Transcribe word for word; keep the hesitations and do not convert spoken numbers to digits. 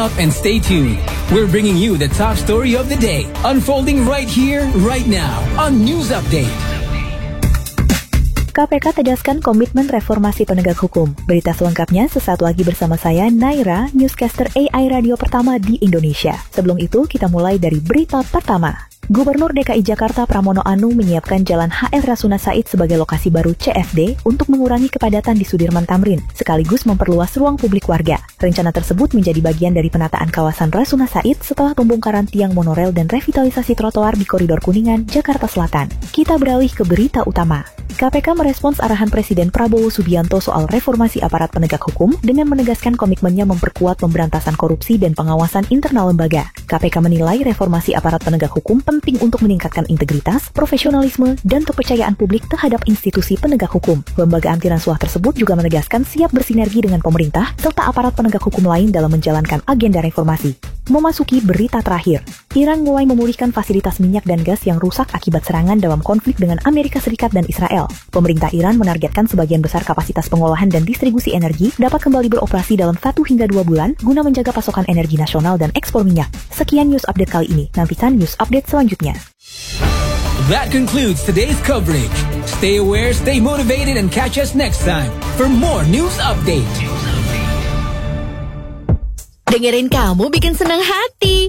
Up and stay tuned. We're bringing you the top story of the day, unfolding right here, right now on News Update. K P K tegaskan komitmen reformasi penegak hukum. Berita selengkapnya sesaat lagi bersama saya, Naira, newscaster A I radio pertama di Indonesia. Sebelum itu, kita mulai dari berita pertama. Gubernur D K I Jakarta Pramono Anung menyiapkan Jalan H R Rasuna Said sebagai lokasi baru C F D untuk mengurangi kepadatan di Sudirman Tamrin, sekaligus memperluas ruang publik warga. Rencana tersebut menjadi bagian dari penataan kawasan Rasuna Said setelah pembongkaran tiang monorel dan revitalisasi trotoar di Koridor Kuningan, Jakarta Selatan. Kita beralih ke berita utama. K P K merespons arahan Presiden Prabowo Subianto soal reformasi aparat penegak hukum dengan menegaskan komitmennya memperkuat pemberantasan korupsi dan pengawasan internal lembaga. K P K menilai reformasi aparat penegak hukum penting untuk meningkatkan integritas, profesionalisme, dan kepercayaan publik terhadap institusi penegak hukum. Lembaga anti rasuah tersebut juga menegaskan siap bersinergi dengan pemerintah serta aparat penegak hukum lain dalam menjalankan agenda reformasi. Memasuki berita terakhir, Iran mulai memulihkan fasilitas minyak dan gas yang rusak akibat serangan dalam konflik dengan Amerika Serikat dan Israel. Pemerintah Iran menargetkan sebagian besar kapasitas pengolahan dan distribusi energi dapat kembali beroperasi dalam satu hingga dua bulan guna menjaga pasokan energi nasional dan ekspor minyak. Sekian news update kali ini. Nantikan news update selanjutnya. That concludes today's coverage. Stay aware, stay motivated, and catch us next time for more news update. Dengerin kamu bikin senang hati.